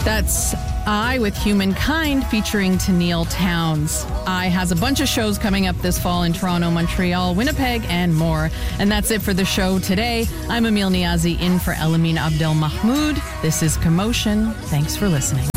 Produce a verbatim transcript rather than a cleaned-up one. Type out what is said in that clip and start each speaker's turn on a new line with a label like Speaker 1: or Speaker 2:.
Speaker 1: That's I with Humankind featuring Tennille Towns. I has a bunch of shows coming up this fall in Toronto, Montreal, Winnipeg, and more. And that's it for the show today. I'm Emil Niazi in for Elamine Abdel Mahmoud. This is Commotion. Thanks for listening.